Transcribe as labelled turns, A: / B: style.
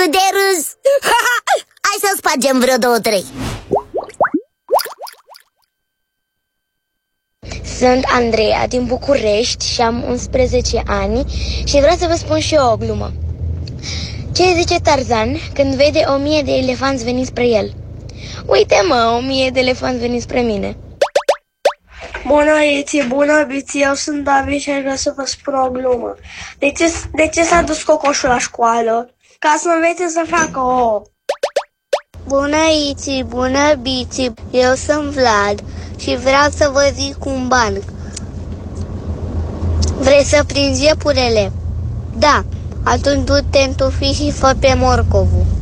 A: de râs. Hai să spargem vreo 2-3.
B: Sunt Andreea din București și am 11 ani și vreau să vă spun și eu o glumă. Ce zice Tarzan când vede 1000 de elefanți venind spre el? Uite mă, 1000 de elefanți venind spre mine.
C: Bună, Iți, bună, Biți, eu sunt David și aș vrea să vă spun o glumă. De ce s-a dus cocoșul la școală? Ca să învețe să facă ouă.
B: Bună, Iți, bună, Biți, eu sunt Vlad și vreau să vă zic un banc. Vrei să prinzi iepurele? Da, atunci du-te în tufi și fă pe morcovul.